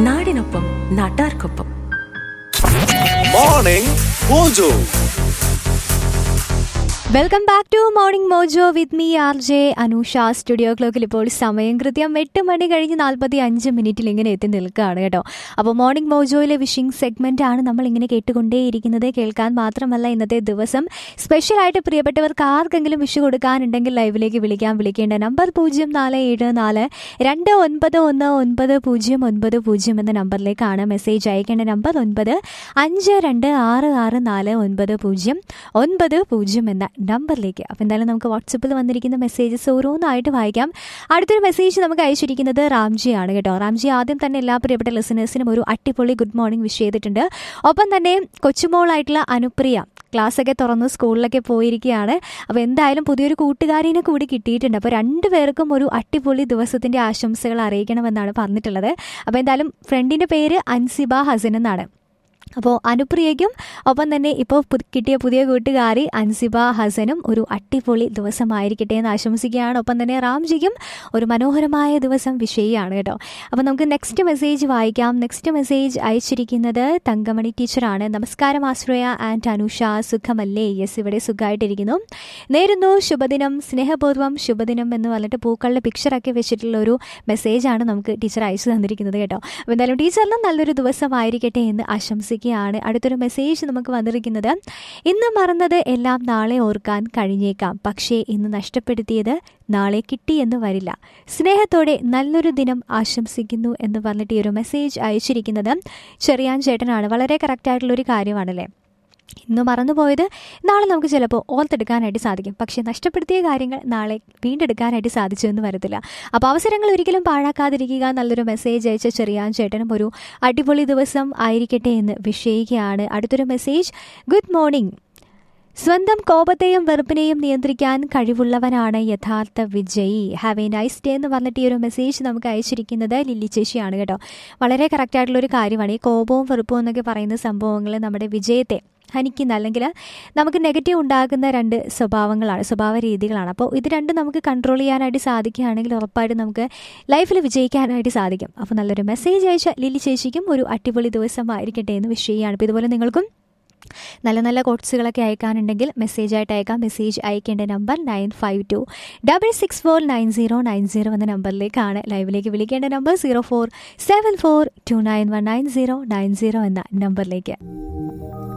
നാടിനൊപ്പം നാട്ടാർക്കൊപ്പം. Morning mojo. Welcome back to morning mojo with me R J Anusha. Studio ക്ലോക്കിൽ ഇപ്പോൾ സമയം കൃത്യം 8 മണി കഴിഞ്ഞ് 45 ഇങ്ങനെ എത്തി നിൽക്കുകയാണ് കേട്ടോ. അപ്പോൾ മോർണിംഗ് മോജോയിലെ വിഷിംഗ് സെഗ്മെന്റ് ആണ് നമ്മൾ ഇങ്ങനെ കേട്ടുകൊണ്ടേയിരിക്കുന്നത്. കേൾക്കാൻ മാത്രമല്ല, ഇന്നത്തെ ദിവസം സ്പെഷ്യലായിട്ട് പ്രിയപ്പെട്ടവർക്ക് ആർക്കെങ്കിലും വിഷ് കൊടുക്കാനുണ്ടെങ്കിൽ ലൈവിലേക്ക് വിളിക്കാൻ. വിളിക്കേണ്ട നമ്പർ 0474-211990 എന്ന നമ്പറിലേക്കാണ്. മെസ്സേജ് അയക്കേണ്ട നമ്പർ 9526649090 എന്ന നമ്പറിലേക്ക്. അപ്പോൾ എന്തായാലും നമുക്ക് വാട്സപ്പിൽ വന്നിരിക്കുന്ന മെസ്സേജസ് ഓരോന്നായിട്ട് വായിക്കാം. അടുത്തൊരു മെസ്സേജ് നമുക്ക് അയച്ചിരിക്കുന്നത് റാംജിയാണ് കേട്ടോ. റാംജി ആദ്യം തന്നെ എല്ലാ പ്രിയപ്പെട്ട ലിസണേഴ്സിനും ഒരു അടിപൊളി ഗുഡ് മോർണിംഗ് വിഷ് ചെയ്തിട്ടുണ്ട്. ഒപ്പം തന്നെ കൊച്ചുമോളായിട്ടുള്ള അനുപ്രിയ ക്ലാസ്സൊക്കെ തുറന്ന് സ്കൂളിലൊക്കെ പോയിരിക്കുകയാണ്. അപ്പോൾ എന്തായാലും പുതിയൊരു കൂട്ടുകാരിനെ കൂടി കിട്ടിയിട്ടുണ്ട്. അപ്പോൾ രണ്ടുപേർക്കും ഒരു അടിപൊളി ദിവസത്തിൻ്റെ ആശംസകൾ അറിയിക്കണമെന്നാണ് പറഞ്ഞിട്ടുള്ളത്. അപ്പോൾ എന്തായാലും ഫ്രണ്ടിൻ്റെ പേര് അൻസിബ ഹസൻ എന്നാണ്. അപ്പോൾ അനുപ്രിയയ്ക്കും ഒപ്പം തന്നെ ഇപ്പോൾ കിട്ടിയ പുതിയ കൂട്ടുകാരി അൻസിബ ഹസനും ഒരു അടിപൊളി ദിവസമായിരിക്കട്ടെ എന്ന് ആശംസിക്കുകയാണ്. ഒപ്പം തന്നെ റാംജിക്കും ഒരു മനോഹരമായ ദിവസം വിഷയമാണ് കേട്ടോ. അപ്പോൾ നമുക്ക് നെക്സ്റ്റ് മെസ്സേജ് വായിക്കാം. നെക്സ്റ്റ് മെസ്സേജ് അയച്ചിരിക്കുന്നത് തങ്കമണി ടീച്ചറാണ്. നമസ്കാരം ആശ്രയ ആൻഡ് അനൂഷ, സുഖമല്ലേ? യെസ്, ഇവിടെ സുഖമായിട്ടിരിക്കുന്നു. നേരുന്നു ശുഭദിനം, സ്നേഹപൂർവ്വം ശുഭദിനം എന്ന് പറഞ്ഞിട്ട് പൂക്കളുടെ പിക്ചറൊക്കെ വെച്ചിട്ടുള്ള ഒരു മെസ്സേജാണ് നമുക്ക് ടീച്ചർ അയച്ചു തന്നിരിക്കുന്നത് കേട്ടോ. അപ്പോൾ എന്തായാലും ടീച്ചറിനും നല്ലൊരു ദിവസമായിരിക്കട്ടെ എന്ന് ആശംസിക്കുകയാണ്. അടുത്തൊരു മെസ്സേജ് നമുക്ക് വന്നിരിക്കുന്നത്, ഇന്ന് മറന്നത് എല്ലാം നാളെ ഓർക്കാൻ കഴിഞ്ഞേക്കാം, പക്ഷേ ഇന്ന് നഷ്ടപ്പെടുത്തിയത് നാളെ കിട്ടിയെന്ന് വരില്ല. സ്നേഹത്തോടെ നല്ലൊരു ദിനം ആശംസിക്കുന്നു എന്ന് പറഞ്ഞിട്ട് ഈ ഒരു മെസ്സേജ് അയച്ചിരിക്കുന്നത് ചെറിയാൻ ചേട്ടനാണ്. വളരെ കറക്റ്റായിട്ടുള്ളൊരു കാര്യമാണല്ലേ. ഇന്ന് മറന്നുപോയത് നാളെ നമുക്ക് ചിലപ്പോൾ ഓർത്തെടുക്കാനായിട്ട് സാധിക്കും, പക്ഷേ നഷ്ടപ്പെടുത്തിയ കാര്യങ്ങൾ നാളെ വീണ്ടെടുക്കാനായിട്ട് സാധിച്ചു എന്ന് വരത്തില്ല. അപ്പോൾ അവസരങ്ങൾ ഒരിക്കലും പാഴാക്കാതിരിക്കുക. നല്ലൊരു മെസ്സേജ് അയച്ച ചെറിയാൻ ചേട്ടനും ഒരു അടിപൊളി ദിവസം ആയിരിക്കട്ടെ എന്ന് വിഷയിക്കുകയാണ്. അടുത്തൊരു മെസ്സേജ്, ഗുഡ് മോർണിംഗ്. സ്വന്തം കോപത്തെയും വെറുപ്പിനെയും നിയന്ത്രിക്കാൻ കഴിവുള്ളവനാണ് യഥാർത്ഥ വിജയി. ഹാവ് എ നൈസ് ഡേ എന്ന് പറഞ്ഞിട്ട് ഈ ഒരു മെസ്സേജ് നമുക്ക് അയച്ചിരിക്കുന്നത് ലില്ലി ചേച്ചിയാണ് കേട്ടോ. വളരെ കറക്റ്റായിട്ടുള്ളൊരു കാര്യമാണ്. ഈ കോപവും വെറുപ്പും എന്നൊക്കെ പറയുന്ന സംഭവങ്ങൾ നമ്മുടെ വിജയത്തെ ഹനിക്കുന്ന, അല്ലെങ്കിൽ നമുക്ക് നെഗറ്റീവ് ഉണ്ടാകുന്ന രണ്ട് സ്വഭാവ രീതികളാണ്. അപ്പോൾ ഇത് രണ്ടും നമുക്ക് കൺട്രോൾ ചെയ്യാനായിട്ട് സാധിക്കുകയാണെങ്കിൽ ഉറപ്പായിട്ടും നമുക്ക് ലൈഫിൽ വിജയിക്കാനായിട്ട് സാധിക്കും. അപ്പോൾ നല്ലൊരു മെസ്സേജ് അയച്ച ലില്ലി ചേച്ചിക്കും ഒരു അടിപൊളി ദിവസമായിരിക്കട്ടെ എന്ന് വിഷയമാണ്. അപ്പോൾ ഇതുപോലെ നിങ്ങൾക്കും നല്ല നല്ല കോട്സുകളൊക്കെ അയക്കാനുണ്ടെങ്കിൽ മെസ്സേജായിട്ട് അയക്കാം. മെസ്സേജ് അയക്കേണ്ട നമ്പർ 9526649090 എന്ന നമ്പറിലേക്കാണ്. ലൈവിലേക്ക് വിളിക്കേണ്ട നമ്പർ 047429199090 എന്ന നമ്പറിലേക്ക്.